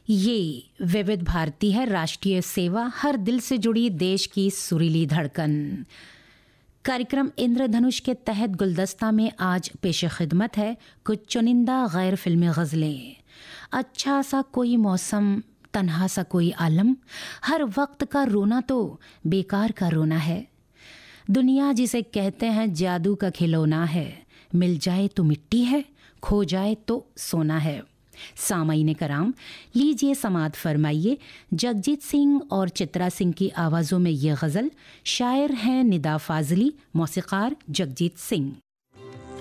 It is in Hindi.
ये विविध भारती है, राष्ट्रीय सेवा, हर दिल से जुड़ी देश की सुरीली धड़कन। कार्यक्रम इंद्रधनुष के तहत गुलदस्ता में आज पेश खिदमत है कुछ चुनिंदा गैर फिल्मी गज़लें। अच्छा सा कोई मौसम, तन्हा सा कोई आलम, हर वक्त का रोना तो बेकार का रोना है। दुनिया जिसे कहते हैं जादू का खिलौना है, मिल जाए तो मिट्टी है, खो जाए तो सोना है। सामाईन कराम, लीजिए समात फरमाइए जगजीत सिंह और चित्रा सिंह की आवाज़ों में ये गज़ल। शायर हैं निदा फाजली, मौसीकार जगजीत सिंह।